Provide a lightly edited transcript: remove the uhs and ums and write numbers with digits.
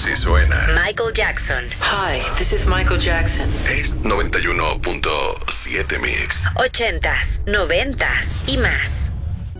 Así suena. Michael Jackson. Hi, this is Michael Jackson. Es 91.7 Mix. 80s, 90s y más.